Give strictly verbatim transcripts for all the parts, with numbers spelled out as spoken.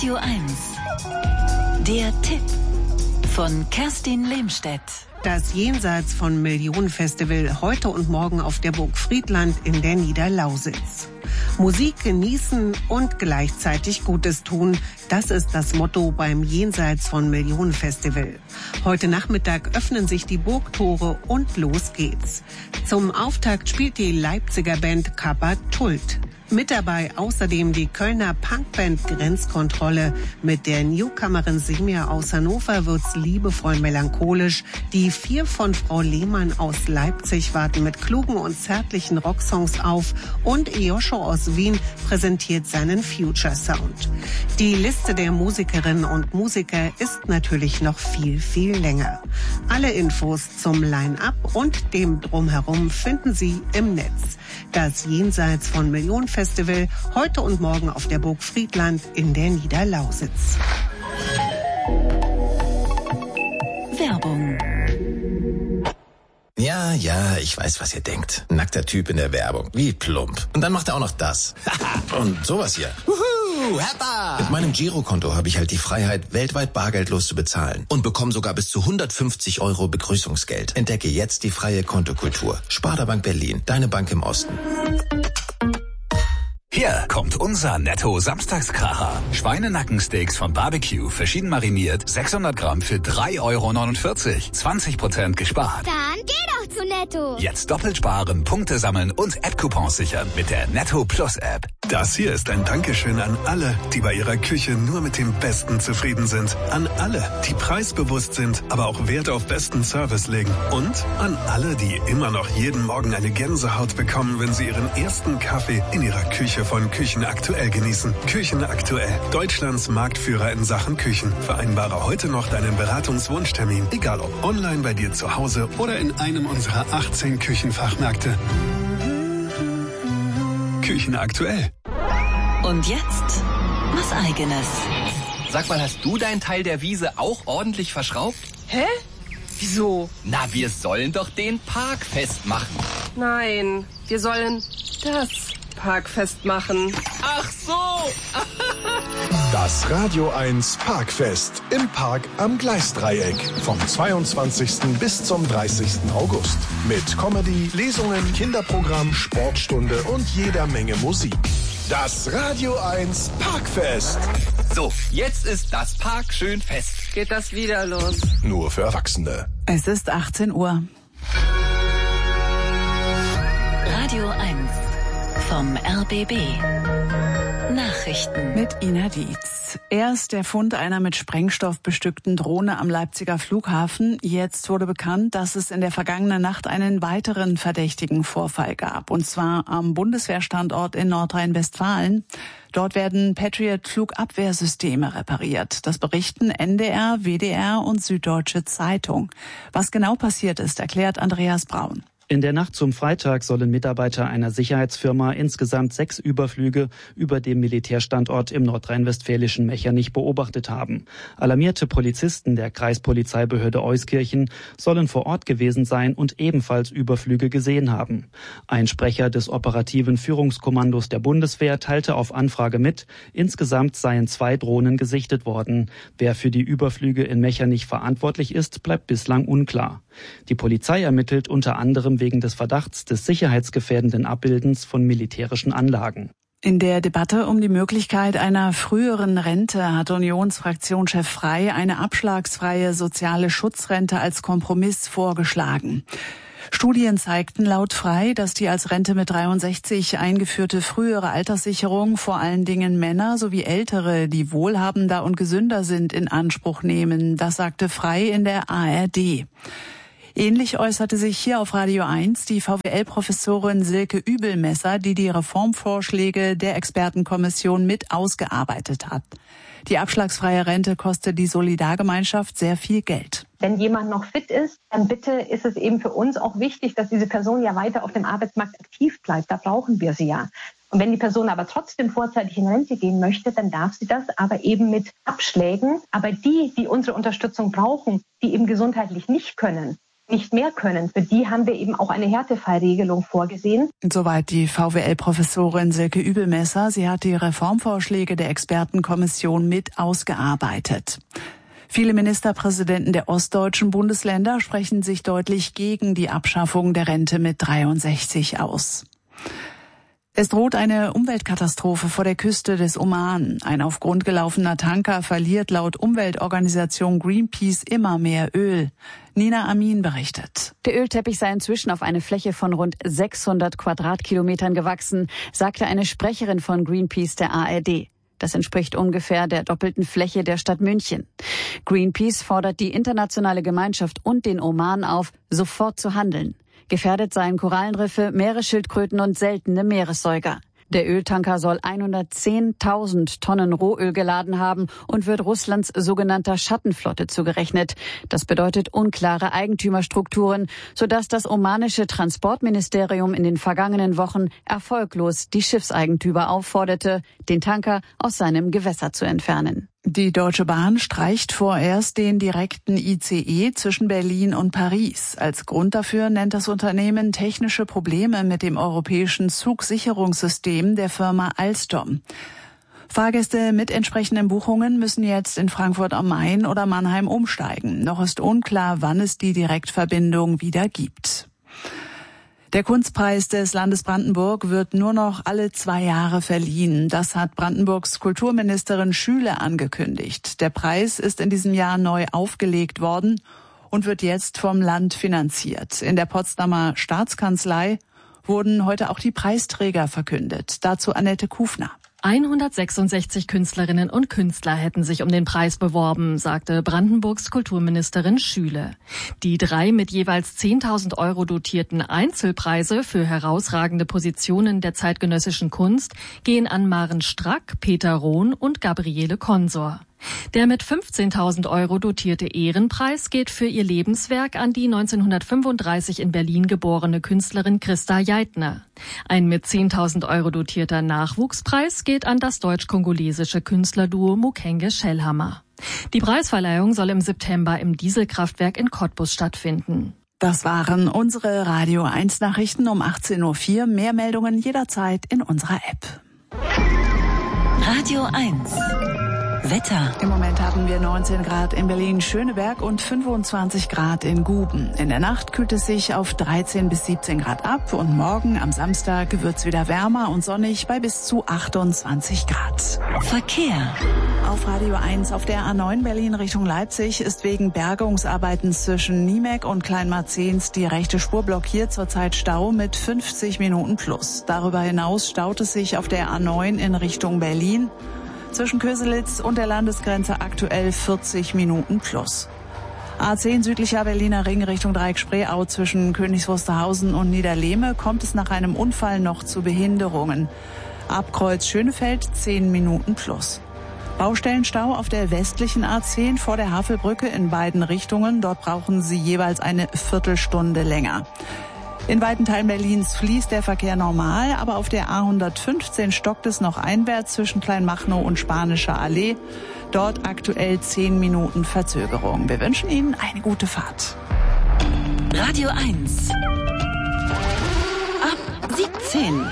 Radio eins. Der Tipp von Kerstin Lehmstedt. Das Jenseits von Millionen Festival heute und morgen auf der Burg Friedland in der Niederlausitz. Musik genießen und gleichzeitig Gutes tun, das ist das Motto beim Jenseits von Millionen Festival. Heute Nachmittag öffnen sich die Burgtore und los geht's. Zum Auftakt spielt die Leipziger Band Kappa Tult. Mit dabei außerdem die Kölner Punkband Grenzkontrolle. Mit der Newcomerin Semir aus Hannover wird's liebevoll melancholisch. Die vier von Frau Lehmann aus Leipzig warten mit klugen und zärtlichen Rocksongs auf. Und Joscho aus Wien präsentiert seinen Future Sound. Die Liste der Musikerinnen und Musiker ist natürlich noch viel, viel länger. Alle Infos zum Line-Up und dem Drumherum finden Sie im Netz. Das Jenseits von Millionen Festival heute und morgen auf der Burg Friedland in der Niederlausitz. Werbung. Ja, ja, ich weiß, was ihr denkt. Nackter Typ in der Werbung. Wie plump. Und dann macht er auch noch das. Und sowas hier. Wuhu, Heppa! Mit meinem Girokonto habe ich halt die Freiheit, weltweit bargeldlos zu bezahlen. Und bekomme sogar bis zu hundertfünfzig Euro Begrüßungsgeld. Entdecke jetzt die freie Kontokultur. Sparda Bank Berlin, deine Bank im Osten. Hier kommt unser Netto-Samstagskracher. Schweinenackensteaks von Barbecue, verschieden mariniert, sechshundert Gramm für drei Euro neunundvierzig. zwanzig Prozent gespart. Dann geh doch zu Netto. Jetzt doppelt sparen, Punkte sammeln und App-Coupons sichern mit der Netto Plus App. Das hier ist ein Dankeschön an alle, die bei ihrer Küche nur mit dem Besten zufrieden sind. An alle, die preisbewusst sind, aber auch Wert auf besten Service legen. Und an alle, die immer noch jeden Morgen eine Gänsehaut bekommen, wenn sie ihren ersten Kaffee in ihrer Küche von Küchen Aktuell genießen. Küchen Aktuell, Deutschlands Marktführer in Sachen Küchen. Vereinbare heute noch deinen Beratungswunschtermin, egal ob online bei dir zu Hause oder in einem unserer achtzehn Küchenfachmärkte. Küchen Aktuell. Und jetzt was Eigenes. Sag mal, hast du deinen Teil der Wiese auch ordentlich verschraubt? Hä? Wieso? Na, wir sollen doch den Park festmachen. Nein, wir sollen das Parkfest machen. Ach so! Das Radio eins Parkfest im Park am Gleisdreieck vom zweiundzwanzigsten bis zum dreißigsten August. Mit Comedy, Lesungen, Kinderprogramm, Sportstunde und jeder Menge Musik. Das Radio eins Parkfest. So, jetzt ist das Park schön fest. Geht das wieder los? Nur für Erwachsene. Es ist achtzehn Uhr. Radio eins vom R B B. Nachrichten mit Ina Dietz. Erst der Fund einer mit Sprengstoff bestückten Drohne am Leipziger Flughafen. Jetzt wurde bekannt, dass es in der vergangenen Nacht einen weiteren verdächtigen Vorfall gab. Und zwar am Bundeswehrstandort in Nordrhein-Westfalen. Dort werden Patriot-Flugabwehrsysteme repariert. Das berichten N D R, W D R und Süddeutsche Zeitung. Was genau passiert ist, erklärt Andreas Braun. In der Nacht zum Freitag sollen Mitarbeiter einer Sicherheitsfirma insgesamt sechs Überflüge über dem Militärstandort im nordrhein-westfälischen Mechernich beobachtet haben. Alarmierte Polizisten der Kreispolizeibehörde Euskirchen sollen vor Ort gewesen sein und ebenfalls Überflüge gesehen haben. Ein Sprecher des operativen Führungskommandos der Bundeswehr teilte auf Anfrage mit, insgesamt seien zwei Drohnen gesichtet worden. Wer für die Überflüge in Mechernich verantwortlich ist, bleibt bislang unklar. Die Polizei ermittelt unter anderem wegen des Verdachts des sicherheitsgefährdenden Abbildens von militärischen Anlagen. In der Debatte um die Möglichkeit einer früheren Rente hat Unionsfraktionschef Frey eine abschlagsfreie soziale Schutzrente als Kompromiss vorgeschlagen. Studien zeigten laut Frey, dass die als Rente mit dreiundsechzig eingeführte frühere Alterssicherung vor allen Dingen Männer sowie Ältere, die wohlhabender und gesünder sind, in Anspruch nehmen. Das sagte Frey in der A R D. Ähnlich äußerte sich hier auf Radio eins die V W L-Professorin Silke Übelmesser, die die Reformvorschläge der Expertenkommission mit ausgearbeitet hat. Die abschlagsfreie Rente kostet die Solidargemeinschaft sehr viel Geld. Wenn jemand noch fit ist, dann bitte ist es eben für uns auch wichtig, dass diese Person ja weiter auf dem Arbeitsmarkt aktiv bleibt. Da brauchen wir sie ja. Und wenn die Person aber trotzdem vorzeitig in Rente gehen möchte, dann darf sie das, aber eben mit Abschlägen. Aber die, die unsere Unterstützung brauchen, die eben gesundheitlich nicht können, nicht mehr können. Für die haben wir eben auch eine Härtefallregelung vorgesehen. Soweit die V W L-Professorin Silke Übelmesser. Sie hat die Reformvorschläge der Expertenkommission mit ausgearbeitet. Viele Ministerpräsidenten der ostdeutschen Bundesländer sprechen sich deutlich gegen die Abschaffung der Rente mit dreiundsechzig aus. Es droht eine Umweltkatastrophe vor der Küste des Oman. Ein auf Grund gelaufener Tanker verliert laut Umweltorganisation Greenpeace immer mehr Öl. Nina Amin berichtet. Der Ölteppich sei inzwischen auf eine Fläche von rund sechshundert Quadratkilometern gewachsen, sagte eine Sprecherin von Greenpeace der A R D. Das entspricht ungefähr der doppelten Fläche der Stadt München. Greenpeace fordert die internationale Gemeinschaft und den Oman auf, sofort zu handeln. Gefährdet seien Korallenriffe, Meeresschildkröten und seltene Meeressäuger. Der Öltanker soll hundertzehntausend Tonnen Rohöl geladen haben und wird Russlands sogenannter Schattenflotte zugerechnet. Das bedeutet unklare Eigentümerstrukturen, sodass das omanische Transportministerium in den vergangenen Wochen erfolglos die Schiffseigentümer aufforderte, den Tanker aus seinem Gewässer zu entfernen. Die Deutsche Bahn streicht vorerst den direkten I C E zwischen Berlin und Paris. Als Grund dafür nennt das Unternehmen technische Probleme mit dem europäischen Zugsicherungssystem der Firma Alstom. Fahrgäste mit entsprechenden Buchungen müssen jetzt in Frankfurt am Main oder Mannheim umsteigen. Noch ist unklar, wann es die Direktverbindung wieder gibt. Der Kunstpreis des Landes Brandenburg wird nur noch alle zwei Jahre verliehen. Das hat Brandenburgs Kulturministerin Schüle angekündigt. Der Preis ist in diesem Jahr neu aufgelegt worden und wird jetzt vom Land finanziert. In der Potsdamer Staatskanzlei wurden heute auch die Preisträger verkündet. Dazu Annette Kufner. hundertsechsundsechzig Künstlerinnen und Künstler hätten sich um den Preis beworben, sagte Brandenburgs Kulturministerin Schüle. Die drei mit jeweils zehntausend Euro dotierten Einzelpreise für herausragende Positionen der zeitgenössischen Kunst gehen an Maren Strack, Peter Rohn und Gabriele Konsor. Der mit fünfzehntausend Euro dotierte Ehrenpreis geht für ihr Lebenswerk an die neunzehnhundertfünfunddreißig in Berlin geborene Künstlerin Christa Jeitner. Ein mit zehntausend Euro dotierter Nachwuchspreis geht an das deutsch-kongolesische Künstlerduo Mukenge Schellhammer. Die Preisverleihung soll im September im Dieselkraftwerk in Cottbus stattfinden. Das waren unsere Radio eins Nachrichten um achtzehn Uhr vier. Mehr Meldungen jederzeit in unserer App. Radio eins. Wetter. Im Moment haben wir neunzehn Grad in Berlin-Schöneberg und fünfundzwanzig Grad in Guben. In der Nacht kühlt es sich auf dreizehn bis siebzehn Grad ab und morgen am Samstag wird's wieder wärmer und sonnig bei bis zu achtundzwanzig Grad. Verkehr. Auf Radio eins auf der A neun Berlin Richtung Leipzig ist wegen Bergungsarbeiten zwischen Niemek und Kleinmarzens die rechte Spur blockiert, zurzeit Stau mit fünfzig Minuten plus. Darüber hinaus staut es sich auf der A neun in Richtung Berlin. Zwischen Köselitz und der Landesgrenze aktuell vierzig Minuten plus. A zehn südlicher Berliner Ring Richtung Dreieck Spreeau zwischen Königs Wusterhausen und Niederlehme kommt es nach einem Unfall noch zu Behinderungen. Ab Kreuz Schönefeld zehn Minuten plus. Baustellenstau auf der westlichen A zehn vor der Havelbrücke in beiden Richtungen. Dort brauchen Sie jeweils eine Viertelstunde länger. In weiten Teilen Berlins fließt der Verkehr normal, aber auf der A hundertfünfzehn stockt es noch einwärts zwischen Kleinmachnow und Spanischer Allee. Dort aktuell zehn Minuten Verzögerung. Wir wünschen Ihnen eine gute Fahrt. Radio eins. Ab siebzehn.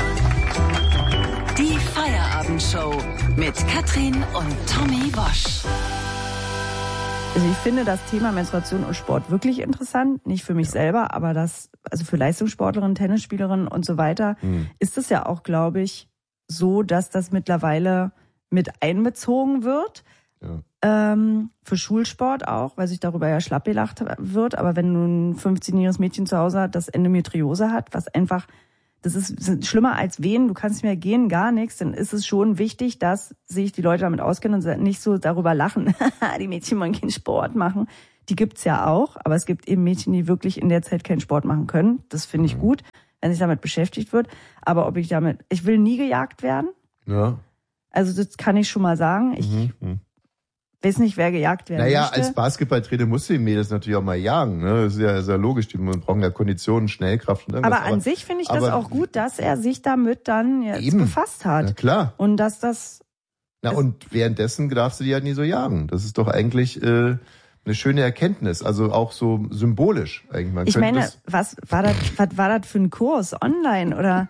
Die Feierabendshow mit Katrin und Tommy Wosch. Also ich finde das Thema Menstruation und Sport wirklich interessant. Nicht für mich selber, aber das, also für Leistungssportlerinnen, Tennisspielerinnen und so weiter, mhm. ist es ja auch, glaube ich, so, dass das mittlerweile mit einbezogen wird. Ja. Ähm, für Schulsport auch, weil sich darüber ja schlapp gelacht wird. Aber wenn nun ein fünfzehnjähriges Mädchen zu Hause hat, das Endometriose hat, was einfach, das ist schlimmer als Wehen, du kannst nicht mehr gehen, gar nichts, dann ist es schon wichtig, dass sich die Leute damit auskennen und nicht so darüber lachen, die Mädchen wollen keinen Sport machen. Die gibt's ja auch, aber es gibt eben Mädchen, die wirklich in der Zeit keinen Sport machen können. Das finde ich gut, wenn sich damit beschäftigt wird. Aber ob ich damit, ich will nie gejagt werden. Ja. Also das kann ich schon mal sagen. Ich mhm. weiß nicht, wer gejagt werden naja, möchte. Naja, als Basketballtrainer musst du die Mädels natürlich auch mal jagen. Ne? Das ist ja, ist ja logisch, die brauchen ja Konditionen, Schnellkraft und irgendwas. Aber an aber, sich finde ich das auch gut, dass er sich damit dann jetzt eben befasst hat. Na klar. Und dass das... Na und währenddessen darfst du die halt nie so jagen. Das ist doch eigentlich... Äh, eine schöne Erkenntnis, also auch so symbolisch eigentlich. Man ich könnte meine, das, was war das, was war das für ein Kurs online oder?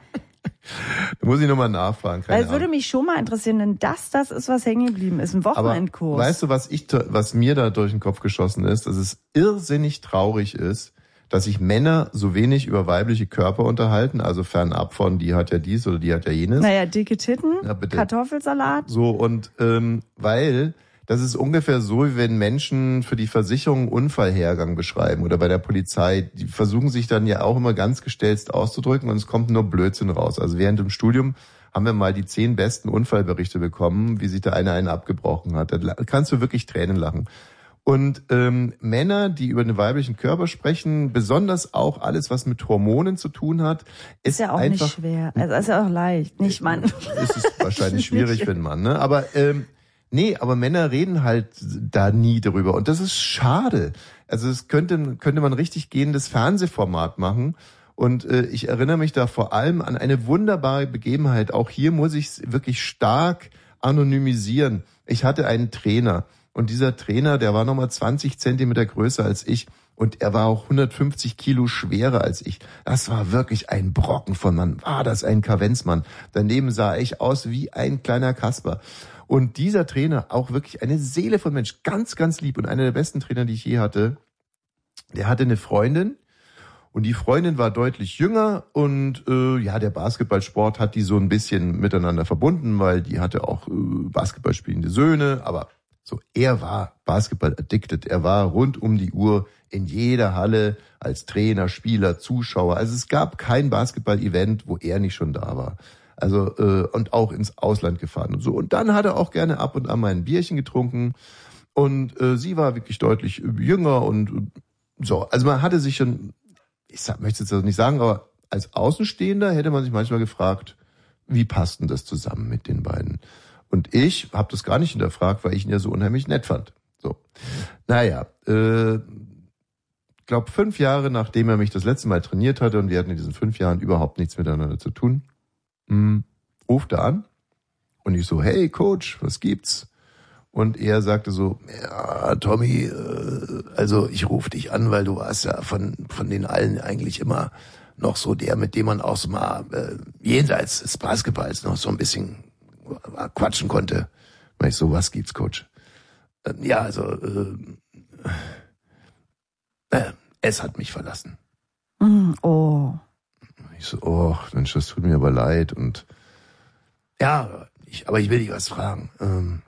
Da muss ich nochmal nachfragen. Weil es würde mich schon mal interessieren, denn das, das ist, was hängen geblieben ist, ein Wochenendkurs. Aber weißt du, was ich, was mir da durch den Kopf geschossen ist, dass es irrsinnig traurig ist, dass sich Männer so wenig über weibliche Körper unterhalten, also fernab von, die hat ja dies oder die hat ja jenes. Naja, dicke Titten, ja, bitte. Kartoffelsalat. So, und ähm, weil das ist ungefähr so, wie wenn Menschen für die Versicherung Unfallhergang beschreiben oder bei der Polizei. Die versuchen sich dann ja auch immer ganz gestelzt auszudrücken und es kommt nur Blödsinn raus. Also während dem Studium haben wir mal die zehn besten Unfallberichte bekommen, wie sich da einer einen abgebrochen hat. Da kannst du wirklich Tränen lachen. Und ähm, Männer, die über den weiblichen Körper sprechen, besonders auch alles, was mit Hormonen zu tun hat, ist, ist ja auch einfach, nicht schwer. Also ist ja auch leicht, nicht Mann. Es ist wahrscheinlich schwierig für einen Mann, ne? Aber ähm, nee, aber Männer reden halt da nie drüber und das ist schade. Also es könnte könnte man richtig gehendes Fernsehformat machen. Und äh, ich erinnere mich da vor allem an eine wunderbare Begebenheit. Auch hier muss ich es wirklich stark anonymisieren. Ich hatte einen Trainer. Und dieser Trainer, der war nochmal zwanzig Zentimeter größer als ich und er war auch hundertfünfzig Kilo schwerer als ich. Das war wirklich ein Brocken von Mann. War das ein Kavenzmann. Daneben sah ich aus wie ein kleiner Kasper. Und dieser Trainer, auch wirklich eine Seele von Mensch, ganz, ganz lieb und einer der besten Trainer, die ich je hatte, der hatte eine Freundin und die Freundin war deutlich jünger und äh, ja, der Basketballsport hat die so ein bisschen miteinander verbunden, weil die hatte auch äh, Basketballspielende Söhne, aber so, er war Basketball-addicted. Er war rund um die Uhr in jeder Halle als Trainer, Spieler, Zuschauer. Also es gab kein Basketball-Event, wo er nicht schon da war. Also äh, und auch ins Ausland gefahren und so. Und dann hat er auch gerne ab und an mal ein Bierchen getrunken. Und äh, sie war wirklich deutlich jünger und so. Also man hatte sich schon, ich sag, möchte jetzt das nicht sagen, aber als Außenstehender hätte man sich manchmal gefragt, wie passt denn das zusammen mit den beiden? Und ich habe das gar nicht hinterfragt, weil ich ihn ja so unheimlich nett fand. So, naja, äh, glaube fünf Jahre nachdem er mich das letzte Mal trainiert hatte und wir hatten in diesen fünf Jahren überhaupt nichts miteinander zu tun, mh, ruft er an und ich so, hey Coach, was gibt's? Und er sagte so, ja Tommy, äh, also ich rufe dich an, weil du warst ja von von den allen eigentlich immer noch so der, mit dem man auch so mal äh, jenseits des Basketballs noch so ein bisschen quatschen konnte. Weil ich so, was gibt's, Coach? Äh, ja, also äh, äh, es hat mich verlassen. Mm, oh. Ich so, oh, Mensch, das tut mir aber leid. Und ja, ich, aber ich will dich was fragen. Ähm,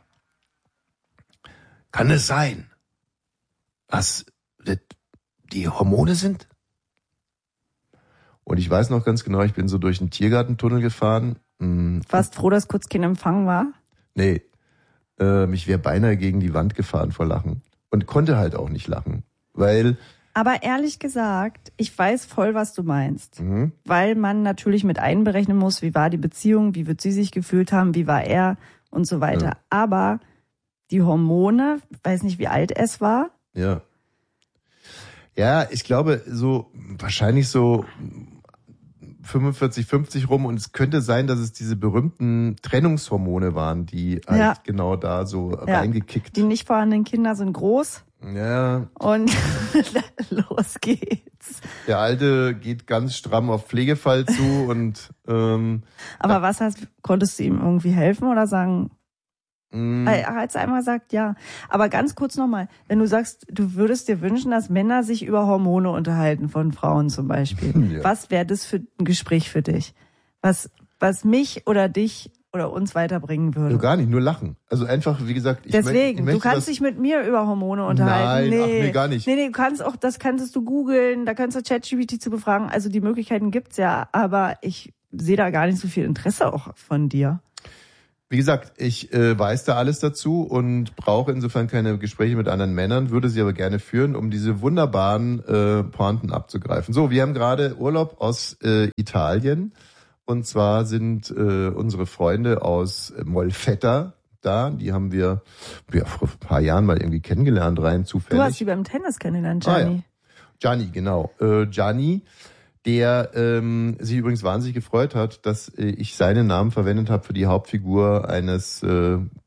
kann es sein, dass das die Hormone sind? Und ich weiß noch ganz genau, ich bin so durch einen Tiergartentunnel gefahren. Warst froh, dass kurz kein Empfang war? Nee, äh, mich wäre beinahe gegen die Wand gefahren vor Lachen. Und konnte halt auch nicht lachen, weil... Aber ehrlich gesagt, ich weiß voll, was du meinst. Mhm. Weil man natürlich mit einberechnen muss, wie war die Beziehung, wie wird sie sich gefühlt haben, wie war er und so weiter. Ja. Aber die Hormone, weiß nicht, wie alt es war. Ja. Ja, ich glaube, so wahrscheinlich so fünfundvierzig, fünfzig rum und es könnte sein, dass es diese berühmten Trennungshormone waren, die halt ja. genau da so ja. reingekickt. Die nicht vorhandenen Kinder sind groß. Ja. Und los geht's. Der Alte geht ganz stramm auf Pflegefall zu und ähm, aber was hast, konntest du ihm irgendwie helfen oder sagen? Mm. Er hat einmal gesagt, ja. Aber ganz kurz nochmal, wenn du sagst, du würdest dir wünschen, dass Männer sich über Hormone unterhalten, von Frauen zum Beispiel. Ja. Was wäre das für ein Gespräch für dich? Was, was mich oder dich oder uns weiterbringen würde? Ja, gar nicht, nur lachen. Also einfach, wie gesagt, ich Deswegen, möchte, ich du kannst dich mit mir über Hormone unterhalten. Nein, nee. ach, nee, gar nicht. Nee, nee, du kannst auch, das kannst du googeln, da kannst du ChatGPT zu befragen. Also die Möglichkeiten gibt's ja, aber ich sehe da gar nicht so viel Interesse auch von dir. Wie gesagt, ich äh, weiß da alles dazu und brauche insofern keine Gespräche mit anderen Männern, würde sie aber gerne führen, um diese wunderbaren äh, Pointen abzugreifen. So, wir haben gerade Urlaub aus äh, Italien und zwar sind äh, unsere Freunde aus Molfetta da. Die haben wir ja, vor ein paar Jahren mal irgendwie kennengelernt, rein zufällig. Du hast sie beim Tennis kennengelernt, Gianni. Ah, ja. Gianni, genau. Äh, Gianni, der ähm, sich übrigens wahnsinnig gefreut hat, dass äh, ich seinen Namen verwendet habe für die Hauptfigur eines äh,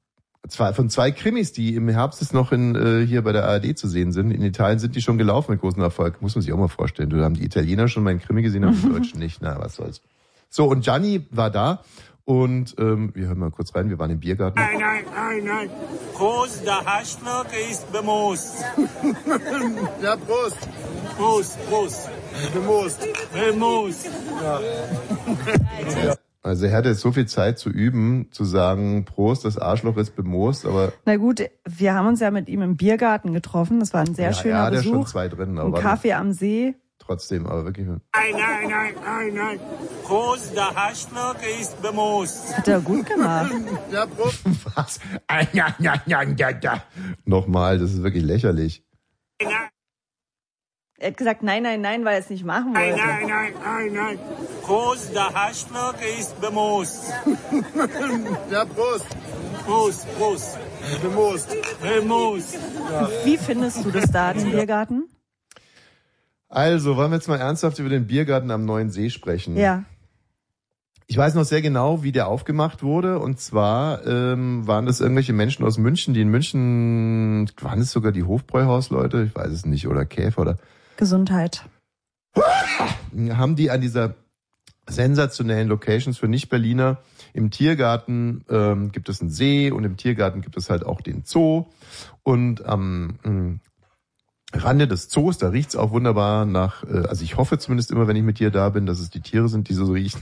Zwei, von zwei Krimis, die im Herbst ist noch in, äh, hier bei der A R D zu sehen sind. In Italien sind die schon gelaufen mit großem Erfolg. Muss man sich auch mal vorstellen. Du haben die Italiener schon mal einen Krimi gesehen, aber die Deutschen nicht. Na, was soll's. So, und Gianni war da und ähm, wir hören mal kurz rein. Wir waren im Biergarten. Nein, nein, nein, nein. Prost, der Haschlock ist bemoost. Ja, Prost. Prost, Prost. Bemoost. Bemoost. Ja. Ja. Also er hatte jetzt so viel Zeit zu üben, zu sagen, Prost, das Arschloch ist bemoost, aber... Na gut, wir haben uns ja mit ihm im Biergarten getroffen, das war ein sehr ja, schöner er hat Besuch. Ja, schon zwei drin. Ein Kaffee am See. Trotzdem, aber wirklich... Nein, nein, nein, nein, nein. Prost, der Haschlock ist bemoost. Hat er gut gemacht. Ja, Prost. Was? Ja, ja, ja, ja, ja. Nochmal, das ist wirklich lächerlich. Nein, nein. Er hat gesagt, nein, nein, nein, weil er es nicht machen wollte. Nein, nein, nein, nein, nein. Prost, der Haschlock ist bemoost. Ja, Prost. Prost, Prost. Bemoost. Bemoost. Ja. Wie findest du das da, den Biergarten? Also, wollen wir jetzt mal ernsthaft über den Biergarten am Neuen See sprechen? Ja. Ich weiß noch sehr genau, wie der aufgemacht wurde. Und zwar ähm, waren das irgendwelche Menschen aus München, die in München, waren es sogar die Hofbräuhausleute? Ich weiß es nicht, oder Käfer oder... Gesundheit. Haben die an dieser sensationellen Locations für Nicht-Berliner, im Tiergarten ähm, gibt es einen See und im Tiergarten gibt es halt auch den Zoo. Und am ähm, Rande des Zoos, da riecht's auch wunderbar nach, äh, also ich hoffe zumindest immer, wenn ich mit dir da bin, dass es die Tiere sind, die so riechen.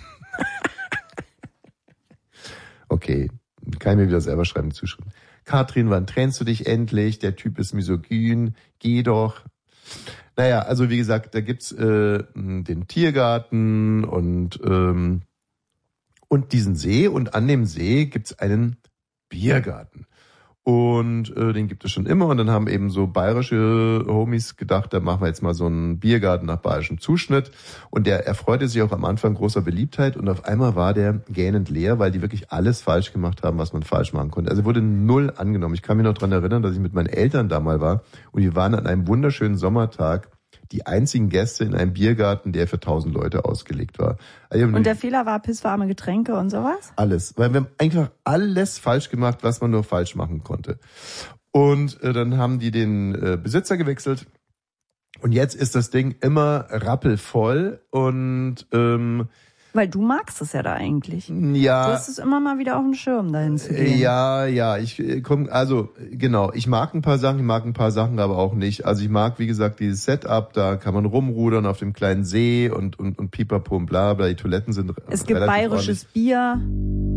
Okay, kann ich mir wieder selber schreiben, zuschreiben. Katrin, wann trennst du dich endlich? Der Typ ist misogyn, geh doch. Naja, also wie gesagt, da gibt's äh, den Tiergarten und ähm, und diesen See und an dem See gibt's einen Biergarten. Und äh, den gibt es schon immer und dann haben eben so bayerische Homies gedacht, da machen wir jetzt mal so einen Biergarten nach bayerischem Zuschnitt und der erfreute sich auch am Anfang großer Beliebtheit und auf einmal war der gähnend leer, weil die wirklich alles falsch gemacht haben, was man falsch machen konnte. Also wurde null angenommen. Ich kann mich noch dran erinnern, dass ich mit meinen Eltern da mal war und wir waren an einem wunderschönen Sommertag die einzigen Gäste in einem Biergarten, der für tausend Leute ausgelegt war. Also und der Fehler war pisswarme Getränke und sowas? Alles. Weil wir haben einfach alles falsch gemacht, was man nur falsch machen konnte. Und äh, dann haben die den äh, Besitzer gewechselt. Und jetzt ist das Ding immer rappelvoll und ähm, weil du magst es ja da eigentlich. Ja. Du hast es immer mal wieder auf dem Schirm, dahin zu gehen. Ja, ja, ich komm, also genau, ich mag ein paar Sachen, ich mag ein paar Sachen aber auch nicht. Also ich mag, wie gesagt, dieses Setup, da kann man rumrudern auf dem kleinen See und und und pipapo und bla bla, die Toiletten sind es gibt bayerisches ordentlich. Bier.